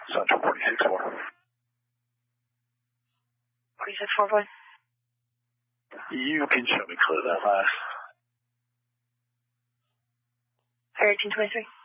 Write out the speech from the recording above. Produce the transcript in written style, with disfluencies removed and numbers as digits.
Central 46-4. 46-4, boy. You can show me clear that fast. Fire 1823.